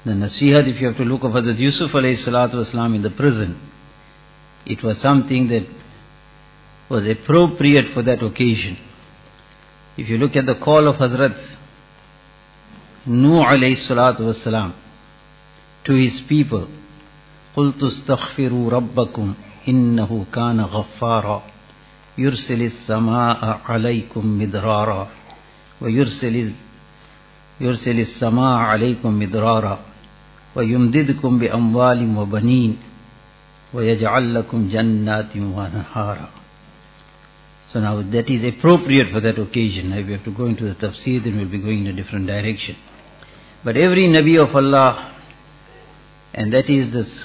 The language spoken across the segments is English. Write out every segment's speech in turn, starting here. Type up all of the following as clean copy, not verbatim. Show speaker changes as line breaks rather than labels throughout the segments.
The nasihat, if you have to look of Hazrat Yusuf alayhi salatu wasalam in the prison, it was something that was appropriate for that occasion. If you look at the call of Hazrat Nuh alayhi salatu wasalam to his people, قُلْتُ اسْتَغْفِرُوا رَبَّكُمْ إِنَّهُ كَانَ غَفَّارًا يُرْسِلِ السَّمَاءَ عَلَيْكُمْ مِدْرَارًا وَيُرْسِلِ السَّمَاءَ عَلَيْكُمْ مِدْرَارًا وَيُمْدِدْكُمْ بِأَمْوَالٍ وَبَنِينَ وَيَجْعَلْ لَكُمْ جَنَّاتٍ وَأَنْهَارًا. So now that is appropriate for that occasion. Now if we have to go into the tafsir, then we'll be going in a different direction. But every Nabi of Allah, and that is this,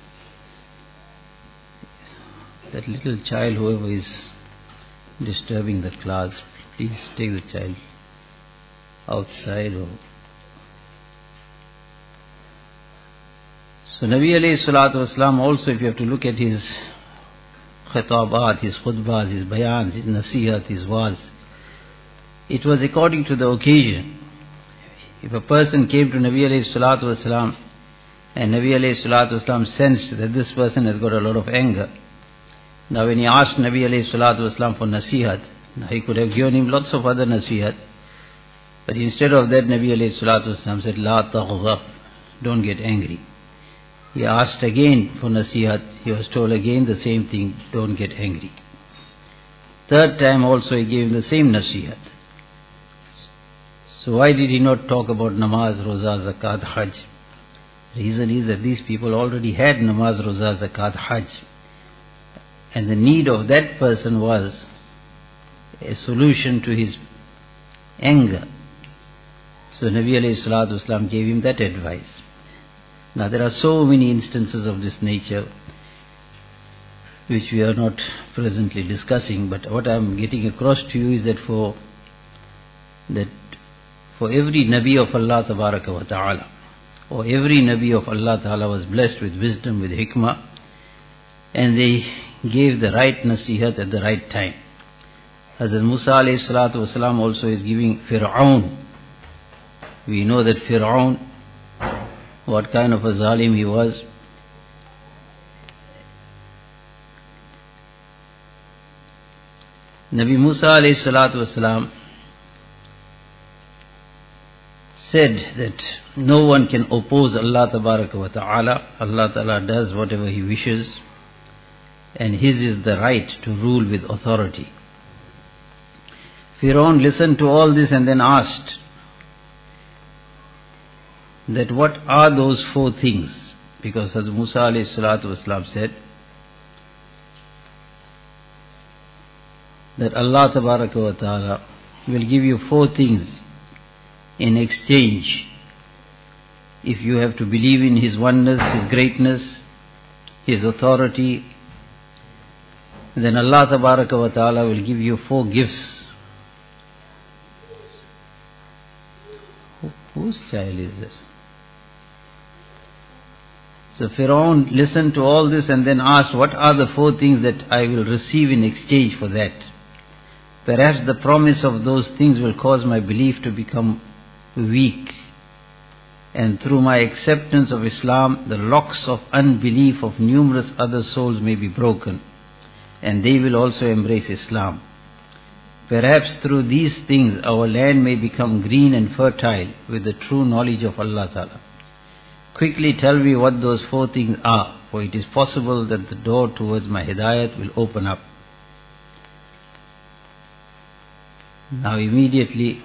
that little child, whoever is disturbing the class, please take the child outside. So Nabi alayhi salatu wasalam also, if you have to look at his khitabat, his khutbahs, his bayans, his nasihat, his waz, it was according to the occasion. If a person came to Nabi alayhi salatu wasalam, and Nabi alayhi salatu wasalam sensed that this person has got a lot of anger, now when he asked Nabi alayhi salatu wasalam for nasihat, now he could have given him lots of other nasihat, but instead of that Nabi alayhi salatu wasalam said, La taghdab, don't get angry. He asked again for nasihat, he was told again the same thing, don't get angry. Third time also he gave him the same nasihat. So why did he not talk about namaz, roza, zakat, hajj? Reason is that these people already had namaz, roza, zakat, hajj. And the need of that person was a solution to his anger. So Nabi alayhi salatu wasalam gave him that advice. Now there are so many instances of this nature which we are not presently discussing, but what I am getting across to you is that for every Nabi of Allah tabaraka wa ta'ala, or every Nabi of Allah ta'ala was blessed with wisdom, with hikmah, and they gave the right nasihat at the right time. Hazrat Musa alayhi salatu wasalam also is giving Fir'aun. We know that Fir'aun, what kind of a zalim he was. Nabi Musa alayhi salatu wasalam said that no one can oppose Allah tabaraka wa ta'ala. Allah ta'ala does whatever He wishes, and His is the right to rule with authority. Fir'aun listened to all this and then asked that what are those four things? Because Hazrat Musa alayhi salatu wasalam said that Allah tabaraka wa ta'ala will give you four things in exchange. If you have to believe in His oneness, His greatness, His authority, then Allah tabaraka wa ta'ala will give you four gifts. Whose child is it? So Fir'aun listened to all this and then asked, what are the four things that I will receive in exchange for that? Perhaps the promise of those things will cause my belief to become weak, and through my acceptance of Islam, the locks of unbelief of numerous other souls may be broken, and they will also embrace Islam. Perhaps through these things our land may become green and fertile with the true knowledge of Allah Ta'ala. Quickly tell me what those four things are, for it is possible that the door towards my hidayat will open up. Now immediately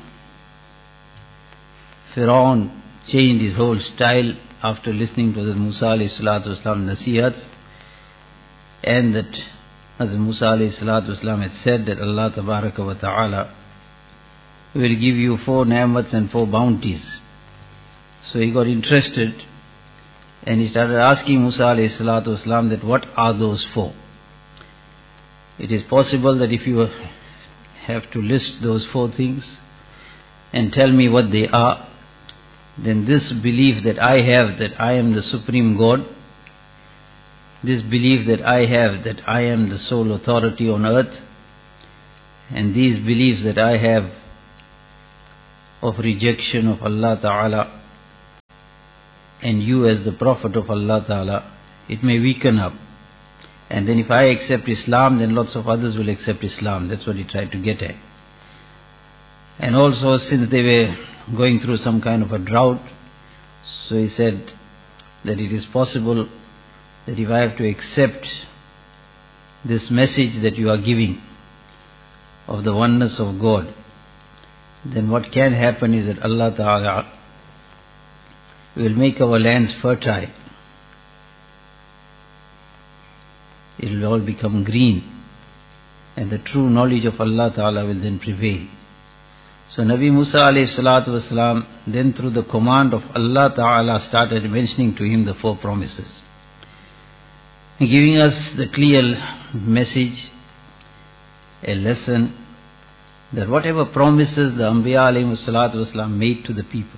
Fir'aun changed his whole style after listening to the Musa alayhi salatu wasalam nasihats, and that Hazrat Musa alayhi salatu wasalam had said that Allah tabaraka wa ta'ala will give you four ni'mats and four bounties. So he got interested and he started asking Musa alayhi salatu wasalam that what are those four? It is possible that if you have to list those four things and tell me what they are, then this belief that I have that I am the Supreme God, this belief that I have that I am the sole authority on earth, and these beliefs that I have of rejection of Allah Ta'ala, and you as the Prophet of Allah Ta'ala, it may weaken up. And then if I accept Islam, then lots of others will accept Islam. That's what he tried to get at. And also, since they were going through some kind of a drought, so he said that it is possible that if I have to accept this message that you are giving of the oneness of God, then what can happen is that Allah Ta'ala will make our lands fertile. It will all become green, and the true knowledge of Allah Ta'ala will then prevail. So Nabi Musa alayhi salatu wasalam, then through the command of Allah Ta'ala, started mentioning to him the 4 promises, giving us the clear message, a lesson, that whatever promises the Anbiya alayhi salatu wasalam made to the people,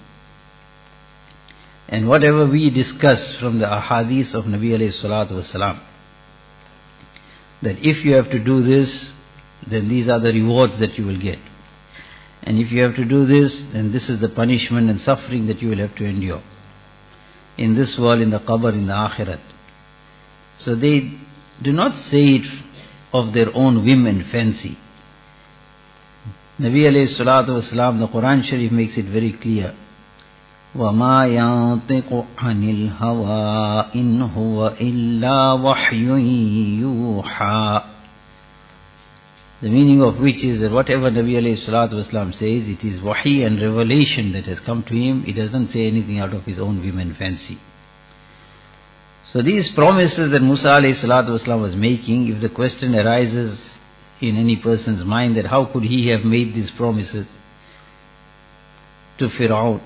and whatever we discuss from the ahadith of Nabi alayhi salatu wasalam, that if you have to do this, then these are the rewards that you will get. And if you have to do this, then this is the punishment and suffering that you will have to endure in this world, in the qabr, in the akhirat. So they do not say it of their own whim and fancy. Nabi alayhi salatu wasalam, the Quran Sharif makes it very clear. وَمَا يَنطِقُ عَنِ الْهَوَىٰ إِنْ هُوَ إِلَّا وَحْيٌ يُوحَىٰ. The meaning of which is that whatever Nabi alayhi salatu wasalam says, it is wahi and revelation that has come to him. He doesn't say anything out of his own whim and fancy. So these promises that Musa alayhi salatu wasalam was making, if the question arises in any person's mind that how could he have made these promises to Fir'aun,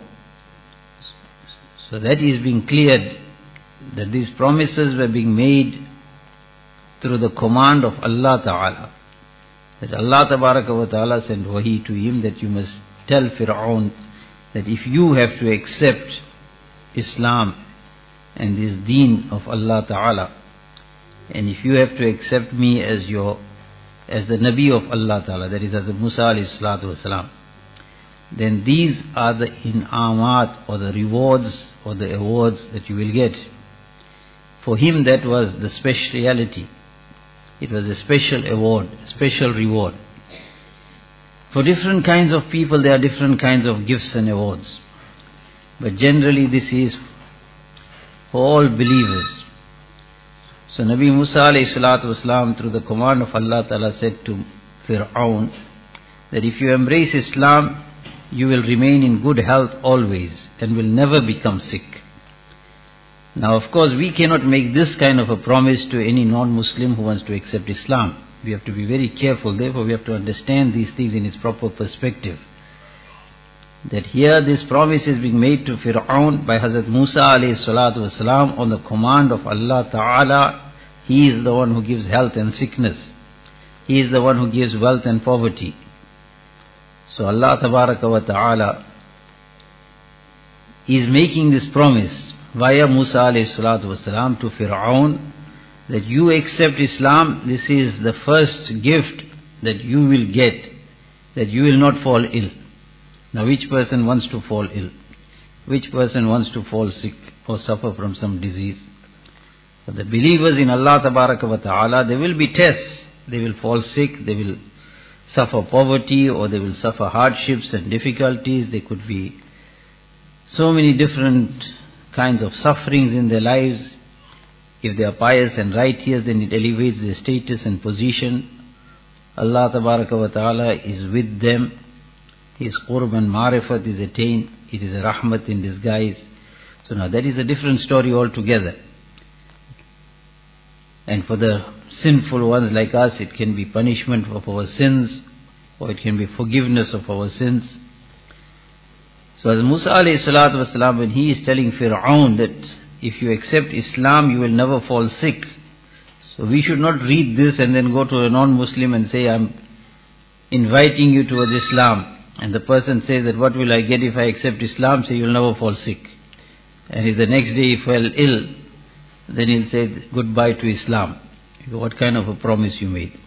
so that is being cleared, that these promises were being made through the command of Allah Ta'ala. That Allah Tabaraka wa Ta'ala sent wahi to him that you must tell Fir'aun that if you have to accept Islam and this deen of Allah Ta'ala, and if you have to accept me as the Nabi of Allah Ta'ala, that is as Musa alayhi salatu wasalam, then these are the in'amat, or the rewards or the awards that you will get. For him that was the speciality. It was a special award, special reward. For different kinds of people there are different kinds of gifts and awards. But generally this is for all believers. So Nabi Musa alayhi salatu wasalam, through the command of Allah Ta'ala, said to Fir'aun that if you embrace Islam, you will remain in good health always and will never become sick. Now of course we cannot make this kind of a promise to any non-Muslim who wants to accept Islam. We have to be very careful, therefore we have to understand these things in its proper perspective. That here this promise is being made to Fir'aun by Hazrat Musa alayhi salatu wasalam on the command of Allah Ta'ala. He is the one who gives health and sickness. He is the one who gives wealth and poverty. So Allah Tabaraka wa Ta'ala is making this promise via Musa alayhi salatu wasalam to Fir'aun that you accept Islam, this is the first gift that you will get, that you will not fall ill. Now which person wants to fall ill? Which person wants to fall sick or suffer from some disease? For the believers in Allah Tabaraka wa Ta'ala, there will be tests. They will fall sick, they will suffer poverty, or they will suffer hardships and difficulties. There could be so many different kinds of sufferings in their lives. If they are pious and righteous, then it elevates their status and position. Allah Tabaraka wa Ta'ala is with them. His qurb and marifat is attained. It is a rahmat in disguise. So now that is a different story altogether. And for the sinful ones like us, it can be punishment of our sins, or it can be forgiveness of our sins. So as Musa alayhi salatu wasalam, when he is telling Fir'aun that if you accept Islam, you will never fall sick. So we should not read this and then go to a non-Muslim and say, I'm inviting you towards Islam. And the person says that what will I get if I accept Islam? Say, you'll never fall sick. And if the next day he fell ill, then he'll say goodbye to Islam. What kind of a promise you made?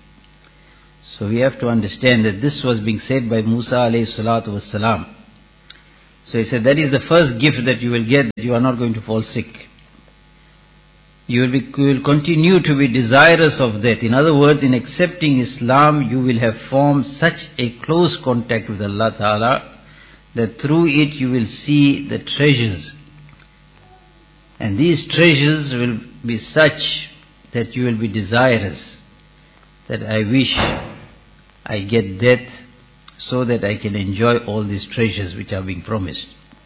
So we have to understand that this was being said by Musa alayhi salatu wasalam. So he said that is the first gift that you will get, that you are not going to fall sick. You will continue to be desirous of that. In other words, in accepting Islam, you will have formed such a close contact with Allah Ta'ala that through it you will see the treasures. And these treasures will be such that you will be desirous, that I wish I get that so that I can enjoy all these treasures which are being promised.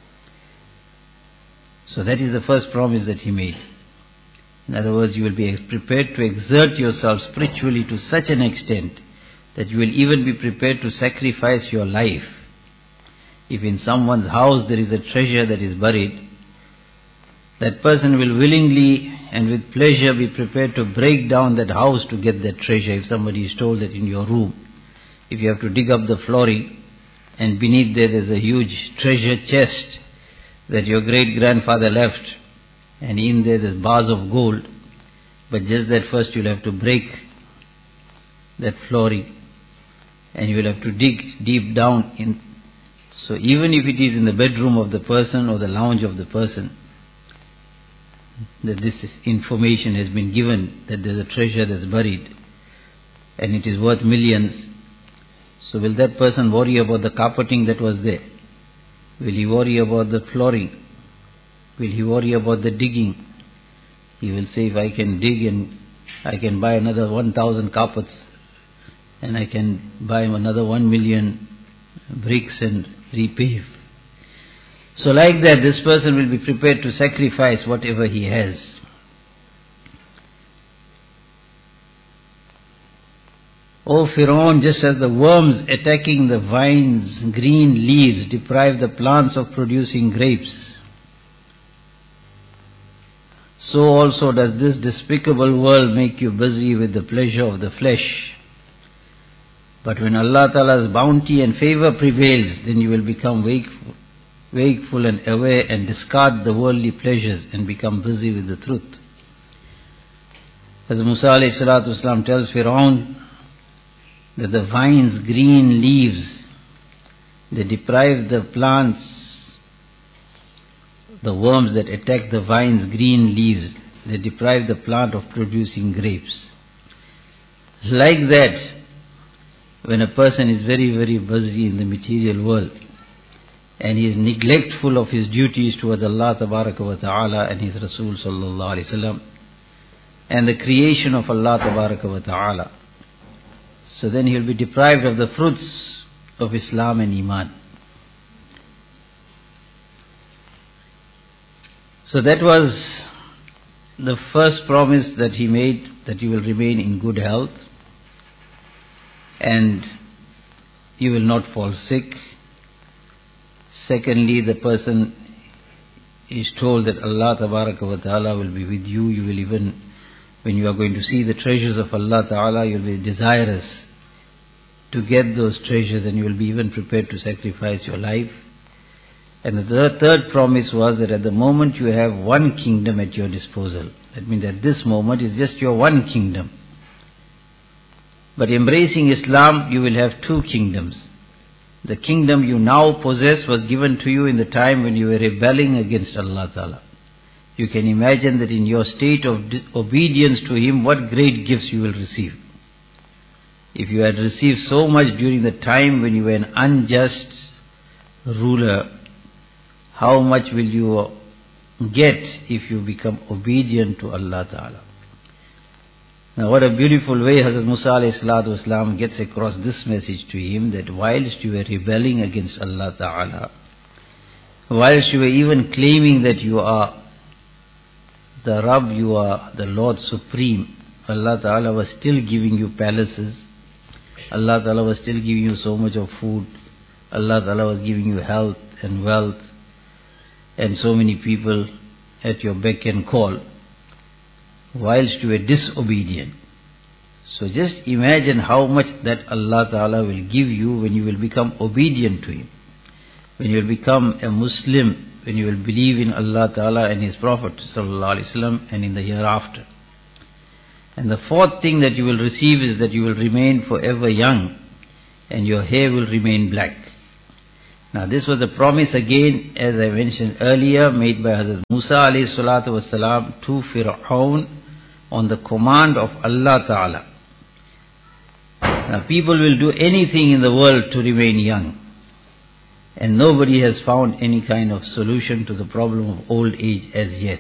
So that is the first promise that he made. In other words, you will be prepared to exert yourself spiritually to such an extent that you will even be prepared to sacrifice your life. If in someone's house there is a treasure that is buried, that person will willingly and with pleasure be prepared to break down that house to get that treasure. If somebody is told that in your room, if you have to dig up the flooring and beneath there is a huge treasure chest that your great-grandfather left, and in there's bars of gold, but just that first you'll have to break that flooring and you will have to dig deep down in. So even if it is in the bedroom of the person or the lounge of the person, that this information has been given, that there's a treasure that's buried and it is worth millions, so will that person worry about the carpeting that was there? Will he worry about the flooring? Will he worry about the digging? He will say, if I can dig and I can buy another 1,000 carpets and I can buy another 1 million bricks and repave. So like that, this person will be prepared to sacrifice whatever he has. O Pharaoh, just as the worms attacking the vine's green leaves deprive the plants of producing grapes, so also does this despicable world make you busy with the pleasure of the flesh. But when Allah Ta'ala's bounty and favor prevails, then you will become wakeful and aware and discard the worldly pleasures and become busy with the truth. As Musa alayhi salatu wasalam tells Pharaoh that the vine's green leaves, they deprive the plants, the worms that attack the vine's green leaves, they deprive the plant of producing grapes. Like that, when a person is very, very busy in the material world and he is neglectful of his duties towards Allah Tabaraka wa Ta'ala and His Rasul Sallallahu Alaihi Wasallam and the creation of Allah Tabaraka wa Ta'ala, so then he will be deprived of the fruits of Islam and Iman. So that was the first promise that he made, that you will remain in good health and you will not fall sick. Secondly, the person is told that Allah Tabaraka wa Ta'ala will be with you. You will even, when you are going to see the treasures of Allah Ta'ala, you will be desirous to get those treasures and you will be even prepared to sacrifice your life. And the third promise was that at the moment you have one kingdom at your disposal. That means at this moment is just your one kingdom. But embracing Islam, you will have two kingdoms. The kingdom you now possess was given to you in the time when you were rebelling against Allah Ta'ala. You can imagine that in your state of obedience to Him, what great gifts you will receive. If you had received so much during the time when you were an unjust ruler, how much will you get if you become obedient to Allah Ta'ala? Now what a beautiful way Hazrat Musa alayhi salatu wasalam gets across this message to him, that whilst you were rebelling against Allah Ta'ala, whilst you were even claiming that you are the Rabb, you are the Lord Supreme, Allah Ta'ala was still giving you palaces, Allah Ta'ala was still giving you so much of food, Allah Ta'ala was giving you health and wealth, and so many people at your beck and call, whilst you were disobedient. So just imagine how much that Allah Ta'ala will give you when you will become obedient to Him, when you will become a Muslim, when you will believe in Allah Ta'ala and His Prophet Sallallahu Alaihi Wasallam and in the hereafter. And the fourth thing that you will receive is that you will remain forever young and your hair will remain black. Now this was a promise again, as I mentioned earlier, made by Hazrat Musa alayhi salatu wasalam to Fir'aun on the command of Allah Ta'ala. Now people will do anything in the world to remain young. And nobody has found any kind of solution to the problem of old age as yet.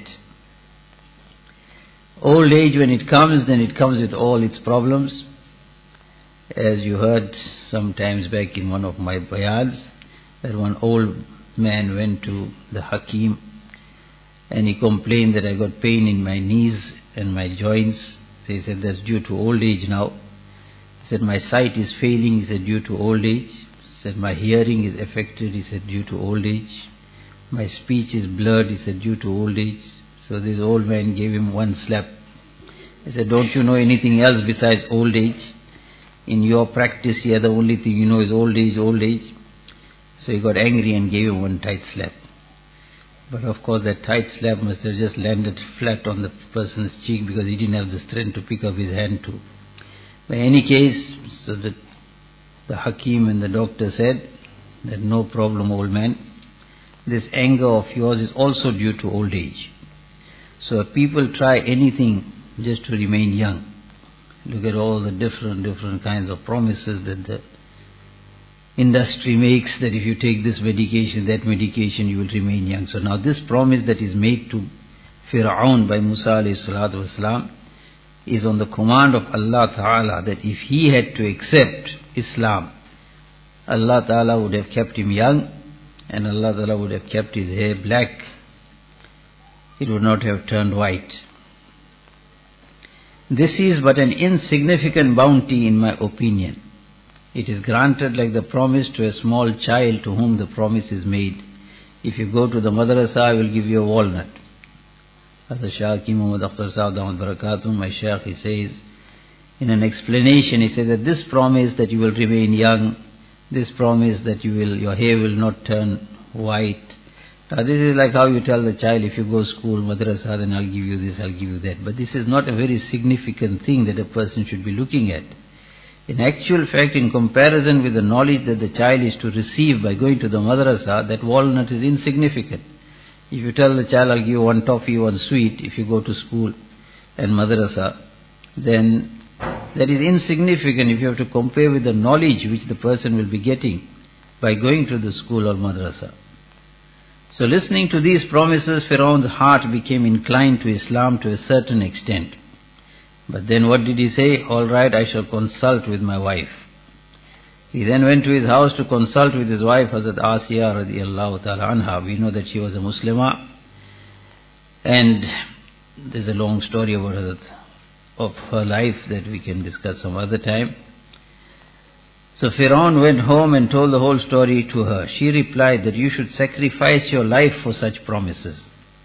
Old age, when it comes, then it comes with all its problems. As you heard sometimes back in one of my bayans, that one old man went to the Hakim and he complained that I got pain in my knees and my joints. So he said, that's due to old age now. He said, my sight is failing. He said, due to old age. He said, my hearing is affected. He said, due to old age. My speech is blurred. He said, due to old age. So this old man gave him one slap. He said, don't you know anything else besides old age? In your practice here, the only thing you know is old age, old age. So he got angry and gave him one tight slap. But of course that tight slap must have just landed flat on the person's cheek because he didn't have the strength to pick up his hand too. But in any case, so the Hakim and the doctor said that no problem, old man. This anger of yours is also due to old age. So if people try anything just to remain young, look at all the different kinds of promises that the industry makes, that if you take this medication, that medication, you will remain young. So now this promise that is made to Fir'aun by Musa alayhi salatu wasalam is on the command of Allah Ta'ala, that if he had to accept Islam, Allah Ta'ala would have kept him young and Allah Ta'ala would have kept his hair black. It would not have turned white. This is but an insignificant bounty in my opinion. It is granted like the promise to a small child to whom the promise is made. If you go to the madrasa, I will give you a walnut. Hazrat Shah Hakim Muhammad Akhtar Sahib Damat Barakatum, my Shaykh, he says, in an explanation, he says that this promise that you will remain young, this promise that your hair will not turn white. This is like how you tell the child, if you go school, madrasa, then I'll give you this, I'll give you that. But this is not a very significant thing that a person should be looking at. In actual fact, in comparison with the knowledge that the child is to receive by going to the madrasa, that walnut is insignificant. If you tell the child, I'll give you one toffee, one sweet, if you go to school and madrasa, then that is insignificant if you have to compare with the knowledge which the person will be getting by going to the school or madrasa. So listening to these promises, Pharaoh's heart became inclined to Islam to a certain extent. But then what did he say? All right, I shall consult with my wife. He then went to his house to consult with his wife, Hazrat Asiya radiallahu ta'ala anha. We know that she was a Muslimah. And there's a long story about of her life that we can discuss some other time. So Pharaoh went home and told the whole story to her. She replied that you should sacrifice your life for such promises.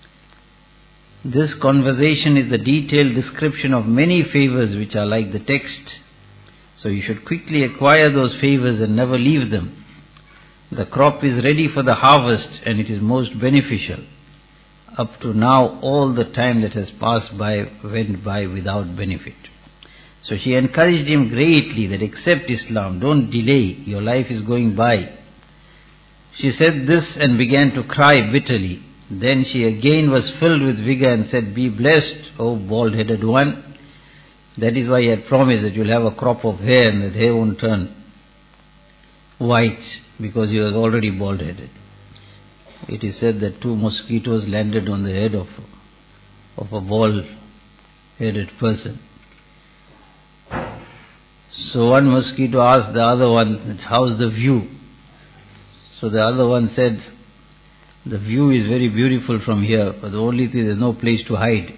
This conversation is the detailed description of many favors which are like the text. So you should quickly acquire those favors and never leave them. The crop is ready for the harvest and it is most beneficial. Up to now, all the time that has passed by went by without benefit. So she encouraged him greatly that accept Islam, don't delay, your life is going by. She said this and began to cry bitterly. Then she again was filled with vigor and said, be blessed, O bald-headed one. That is why he had promised that you'll have a crop of hair and that hair won't turn white because he was already bald-headed. It is said that 2 mosquitoes landed on the head of a bald-headed person. So one mosquito asked the other one, how's the view? So the other one said, the view is very beautiful from here, but the only thing, there's no place to hide.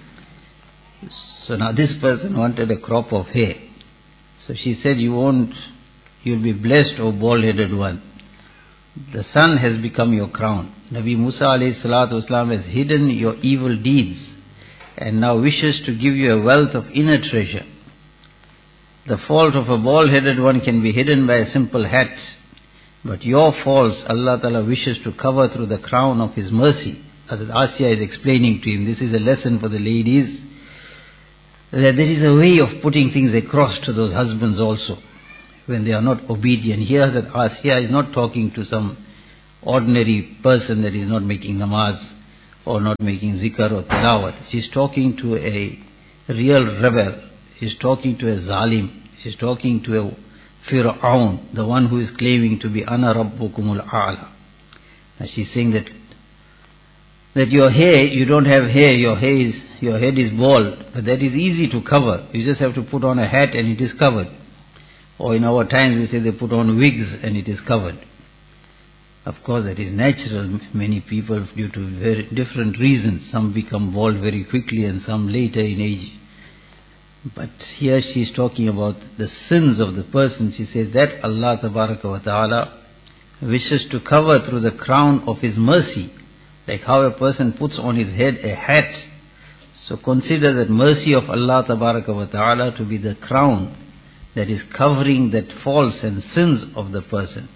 So now this person wanted a crop of hair. So she said, you'll be blessed, O bald-headed one. The sun has become your crown. Nabi Musa alayhi salatu wasalam has hidden your evil deeds and now wishes to give you a wealth of inner treasure. The fault of a bald-headed one can be hidden by a simple hat. But your faults, Allah Ta'ala wishes to cover through the crown of His mercy. As Asiya is explaining to him, this is a lesson for the ladies, that there is a way of putting things across to those husbands also, when they are not obedient. Here that Asiya is not talking to some ordinary person that is not making namaz or not making zikr or tilawat. She's talking to a real rebel. She's talking to a zalim. She's talking to a Fir'aun, the one who is claiming to be Ana Rabbukumul A'la. And she's saying that your hair, you don't have hair, your head is bald, but that is easy to cover. You just have to put on a hat and it is covered. Or in our times we say they put on wigs and it is covered. Of course that is natural. Many people, due to very different reasons, some become bald very quickly and some later in age. But here she is talking about the sins of the person. She says that Allah Tabaraka wa Ta'ala wishes to cover through the crown of His mercy. Like how a person puts on his head a hat. So consider that mercy of Allah Tabaraka wa Ta'ala to be the crown that is covering that faults and sins of the person.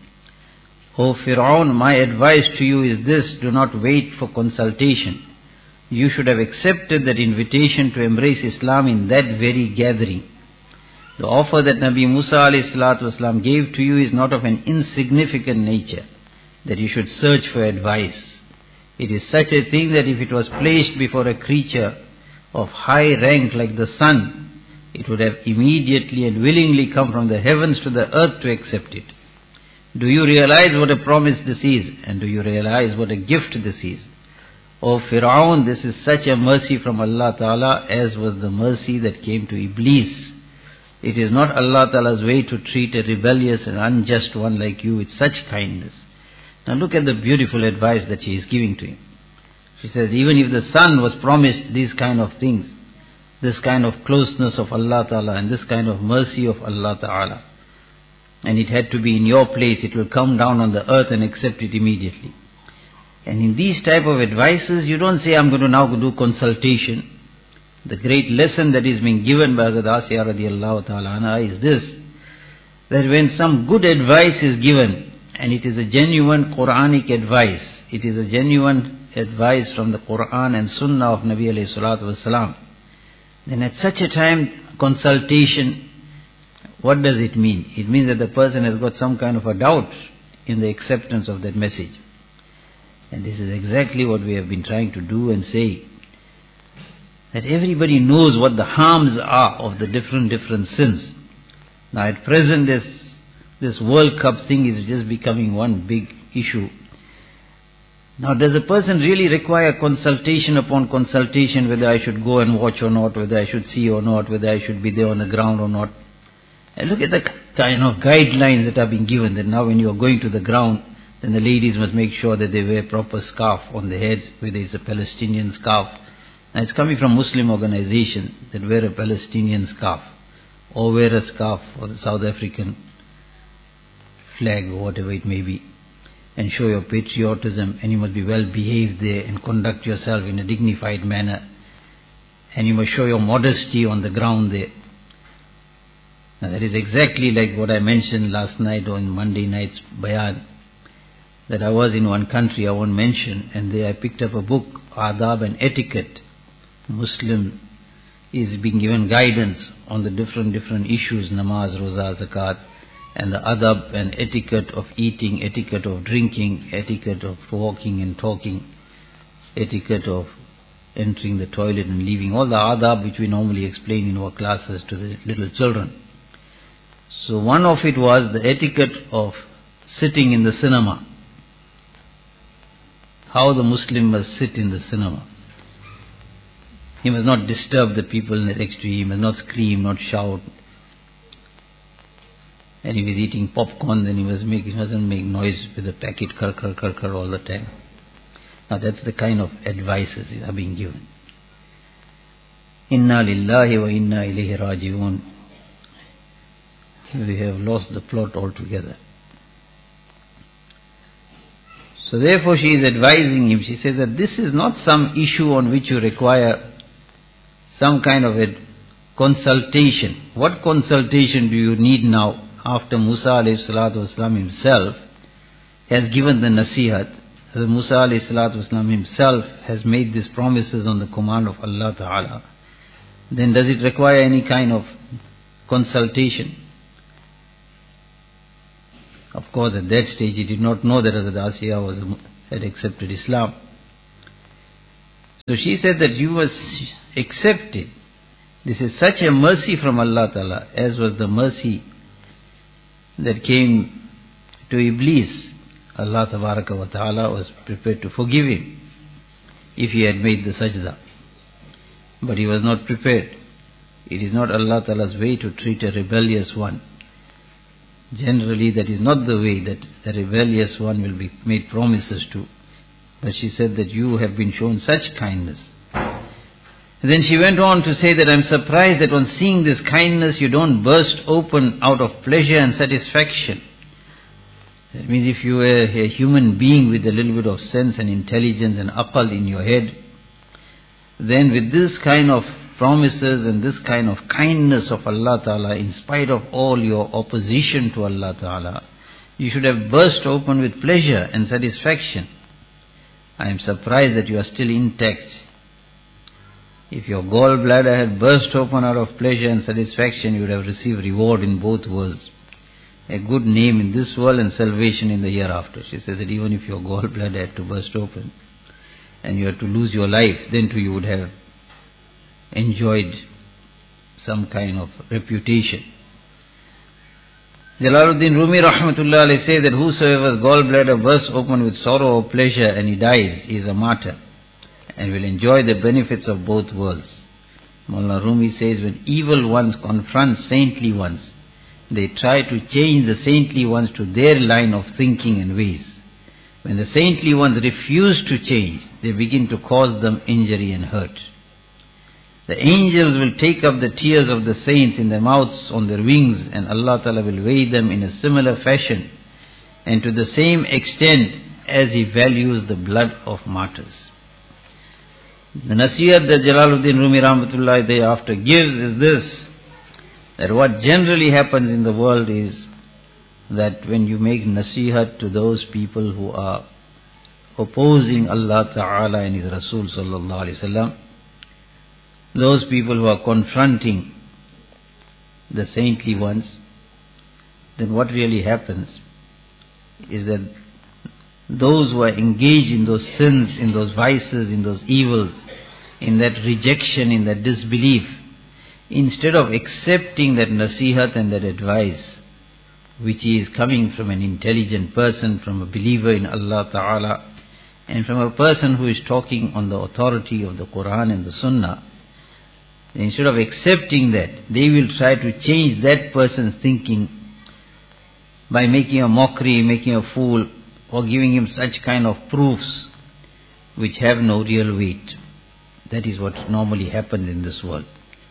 O Fir'aun, my advice to you is this: do not wait for consultation. You should have accepted that invitation to embrace Islam in that very gathering. The offer that Nabi Musa alayhi salatu wasalam gave to you is not of an insignificant nature, that you should search for advice. It is such a thing that if it was placed before a creature of high rank like the sun, it would have immediately and willingly come from the heavens to the earth to accept it. Do you realize what a promise this is? And do you realize what a gift this is? O Fir'aun, this is such a mercy from Allah Ta'ala as was the mercy that came to Iblis. It is not Allah Ta'ala's way to treat a rebellious and unjust one like you with such kindness. Now look at the beautiful advice that she is giving to him. She says, even if the son was promised these kind of things, this kind of closeness of Allah Ta'ala and this kind of mercy of Allah Ta'ala, and it had to be in your place, it will come down on the earth and accept it immediately. And in these type of advices, you don't say, I'm going to now do consultation. The great lesson that is being given by Hazrat Asiya radiallahu ta'ala anha is this, that when some good advice is given, and it is a genuine Quranic advice, it is a genuine advice from the Quran and Sunnah of Nabi alayhi salatu wasalam, then at such a time, consultation, what does it mean? It means that the person has got some kind of a doubt in the acceptance of that message. And this is exactly what we have been trying to do and say, that everybody knows what the harms are of the different sins. Now at present this World Cup thing is just becoming one big issue. Now does a person really require consultation upon consultation whether I should go and watch or not, whether I should see or not, whether I should be there on the ground or not? And look at the kind of guidelines that are being given, that now when you are going to the ground, then the ladies must make sure that they wear proper scarf on their heads, whether it's a Palestinian scarf. And it's coming from Muslim organization that wear a Palestinian scarf, or wear a scarf for the South African flag or whatever it may be, and show your patriotism, and you must be well behaved there and conduct yourself in a dignified manner, and you must show your modesty on the ground there. Now that is exactly like what I mentioned last night on Monday night's bayan, that I was in one country I won't mention, and there I picked up a book, Adab and Etiquette. Muslim is being given guidance on the different issues, namaz, roza, zakat, and the adab and etiquette of eating, etiquette of drinking, etiquette of walking and talking, etiquette of entering the toilet and leaving, all the adab which we normally explain in our classes to the little children. So one of it was the etiquette of sitting in the cinema. How the Muslim must sit in the cinema. He must not disturb the people next to him, he must not scream, not shout. And if he's eating popcorn, then he mustn't make noise with the packet, kar all the time. Now that's the kind of advices that are being given. Inna lillahi wa inna ilayhi raji'un. We have lost the plot altogether. So therefore she is advising him. She says that this is not some issue on which you require some kind of a consultation. What consultation do you need now after Musa alayhi salatu wasalam himself has given the nasihat? As Musa alayhi salatu wasalam himself has made these promises on the command of Allah Ta'ala. Then does it require any kind of consultation? Of course, at that stage he did not know that Hazrat Asiya had accepted Islam. So she said that you was accepted. This is such a mercy from Allah Ta'ala, as was the mercy that came to Iblis. Allah Tabaraka wa Ta'ala was prepared to forgive him if he had made the sajda. But he was not prepared. It is not Allah Ta'ala's way to treat a rebellious one. Generally that is not the way that the rebellious one will be made promises to. But she said that you have been shown such kindness. And then she went on to say that I'm surprised that on seeing this kindness you don't burst open out of pleasure and satisfaction. That means if you were a human being with a little bit of sense and intelligence and aqal in your head, then with this kind of promises and this kind of kindness of Allah Ta'ala, in spite of all your opposition to Allah Ta'ala, you should have burst open with pleasure and satisfaction. I am surprised that you are still intact. If your gallbladder had burst open out of pleasure and satisfaction, you would have received reward in both worlds. A good name in this world and salvation in the hereafter. She says that even if your gallbladder had to burst open and you had to lose your life, then too you would have enjoyed some kind of reputation. Jalaluddin Rumi rahmatullah alayhi say that whosoever's gallbladder bursts open with sorrow or pleasure and he dies, he is a martyr and will enjoy the benefits of both worlds. Maulana Rumi says when evil ones confront saintly ones, they try to change the saintly ones to their line of thinking and ways. When the saintly ones refuse to change, they begin to cause them injury and hurt. The angels will take up the tears of the saints in their mouths on their wings, and Allah Ta'ala will weigh them in a similar fashion and to the same extent as He values the blood of martyrs. The nasihat that Jalaluddin Rumi Rahmatullah thereafter gives is this, that what generally happens in the world is that when you make nasihat to those people who are opposing Allah Ta'ala and His Rasul Sallallahu Alaihi Wasallam, those people who are confronting the saintly ones, then what really happens is that those who are engaged in those sins, in those vices, in those evils, in that rejection, in that disbelief, instead of accepting that nasihat and that advice, which is coming from an intelligent person, from a believer in Allah Ta'ala, and from a person who is talking on the authority of the Quran and the Sunnah, instead of accepting that, they will try to change that person's thinking by making a mockery, making a fool, or giving him such kind of proofs which have no real weight. That is what normally happens in this world.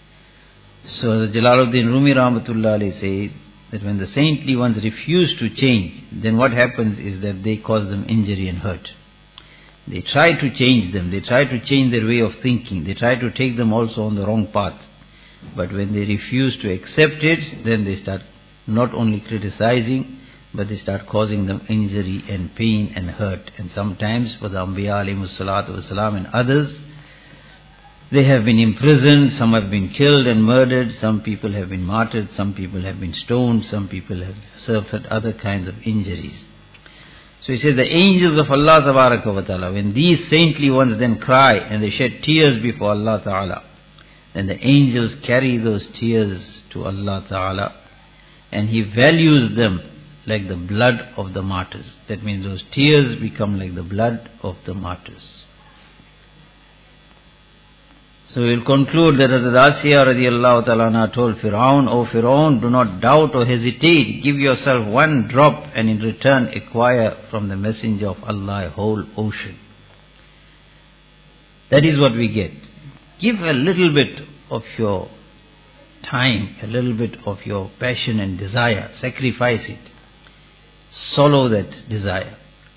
So Jalaluddin Rumi Rahmatullah Alayhi says that when the saintly ones refuse to change, then what happens is that they cause them injury and hurt. They try to change them, they try to change their way of thinking, they try to take them also on the wrong path. But when they refuse to accept it, then they start not only criticizing, but they start causing them injury and pain and hurt. And sometimes for the Anbiya alayhimus salatu wasalam and others, they have been imprisoned, some have been killed and murdered, some people have been martyred, some people have been stoned, some people have suffered other kinds of injuries. So he says the angels of Allah Tabaraka wa Ta'ala, when these saintly ones then cry and they shed tears before Allah Ta'ala, then the angels carry those tears to Allah Ta'ala and He values them like the blood of the martyrs. That means those tears become like the blood of the martyrs. So we will conclude that Hazrat Asiya radiallahu ta'ala told Fir'aun, O Fir'aun, do not doubt or hesitate, give yourself one drop and in return acquire from the messenger of Allah a whole ocean. That is what we get. Give a little bit of your time, a little bit of your passion and desire, sacrifice it. Swallow that desire.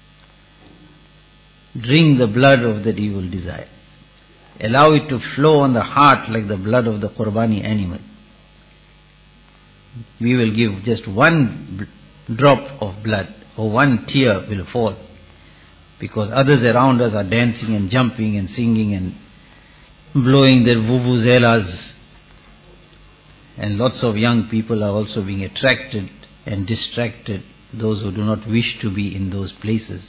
Drink the blood of that evil desire. Allow it to flow on the heart like the blood of the Qurbani animal. We will give just one drop of blood or one tear will fall because others around us are dancing and jumping and singing and blowing their vuvuzelas, and lots of young people are also being attracted and distracted those who do not wish to be in those places.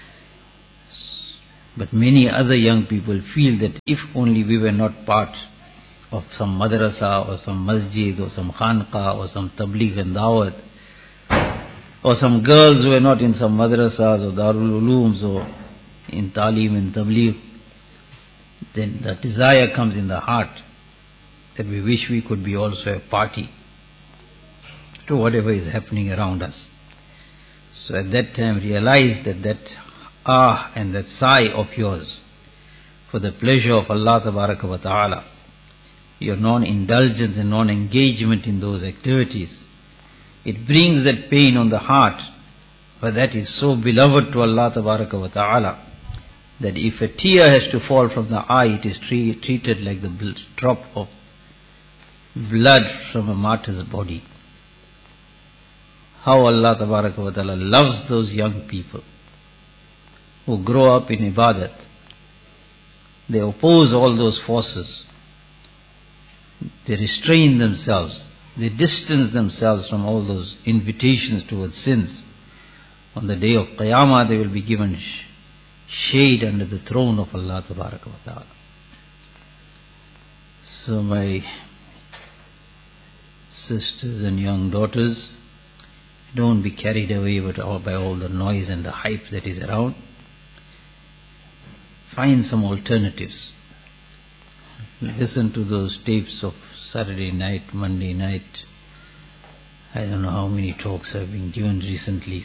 But many other young people feel that if only we were not part of some madrasa or some masjid or some khanqa or some tabligh and dawat, or some girls who are not in some madrasas or darul ulooms or in talim and tabligh, then the desire comes in the heart that we wish we could be also a party to whatever is happening around us. So at that time realize that and that sigh of yours for the pleasure of Allah Tabaraka wa Ta'ala, your non-indulgence and non-engagement in those activities, it brings that pain on the heart, for that is so beloved to Allah Tabaraka wa Ta'ala that if a tear has to fall from the eye, it is treated like the drop of blood from a martyr's body. How Allah Tabaraka wa Ta'ala loves those young people who grow up in ibadat. They oppose all those forces. They restrain themselves. They distance themselves from all those invitations towards sins. On the day of Qiyamah they will be given shade under the throne of Allah Tabaraka wa Ta'ala. So my sisters and young daughters, don't be carried away by all the noise and the hype that is around. Find some alternatives. Listen to those tapes of Saturday night, Monday night. I don't know how many talks have been given recently,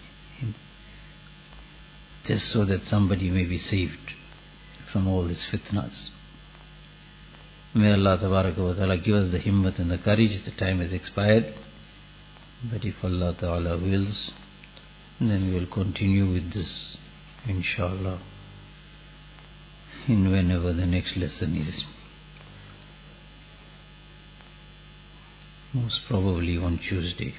just so that somebody may be saved from all these fitnas. May Allah Tabaraka wa Ta'ala give us the himmat and the courage. The time has expired, but if Allah Ta'ala wills, then we will continue with this, inshallah, in whenever the next lesson is. Most probably on Tuesday.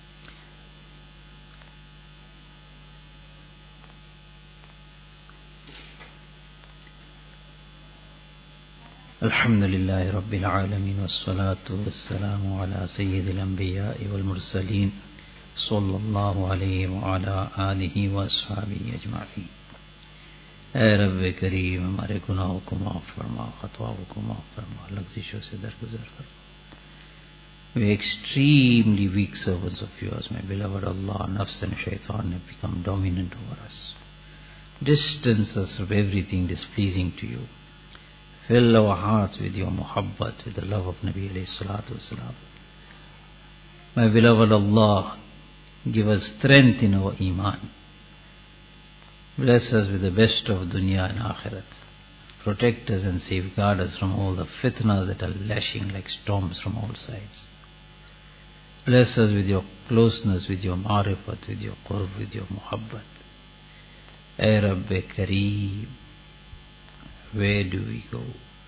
Alhamdulillahi Rabbil Alameen, wassalatu wassalamu ala Sayyidil Anbiya'i wal Mursaleen, sallallahu alayhi wa ala alihi wa ashabihi ajma'in. اے رب کریم ہمارے گناہوں کو معاف فرما, خطاؤں کو معاف فرما, لغزشوں سے درگزر فرما. We are extremely weak servants of yours, my beloved Allah. Nafs and shaitan have become dominant over us. Distance us from everything displeasing to you. Fill our hearts with your muhabbat, with the love of Nabi alayhi salatu wasalam. My beloved Allah, give us strength in our iman. Bless us with the best of dunya and akhirat. Protect us and safeguard us from all the fitnas that are lashing like storms from all sides. Bless us with your closeness, with your ma'rifat, with your qurb, with your muhabbat. Ay Rabbi Kareem, where do we go?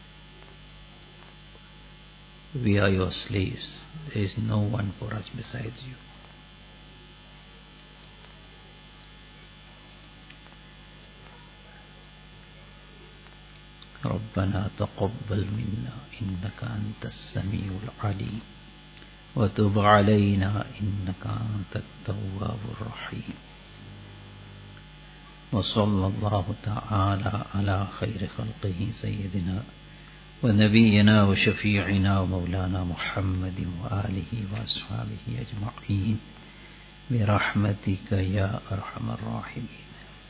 We are your slaves. There is no one for us besides you. ربنا تقبل منا إنك أنت السميع العليم وتب علينا إنك أنت التواب الرحيم وصلى الله تعالى على خير خلقه سيدنا ونبينا وشفيعنا ومولانا محمد وآله وأصحابه أجمعين برحمتك يا أرحم الراحمين.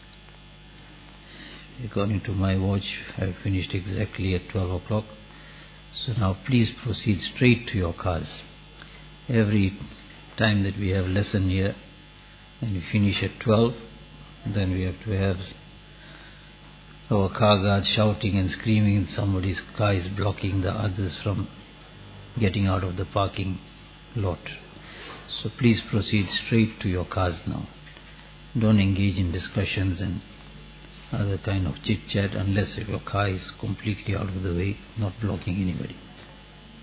According to my watch, I have finished exactly at 12 o'clock. So now please proceed straight to your cars. Every time that we have lesson here and we finish at 12, then we have to have our car guard shouting and screaming, and somebody's car is blocking the others from getting out of the parking lot. So please proceed straight to your cars now. Don't engage in discussions and other kind of chit-chat unless your car is completely out of the way, not blocking anybody.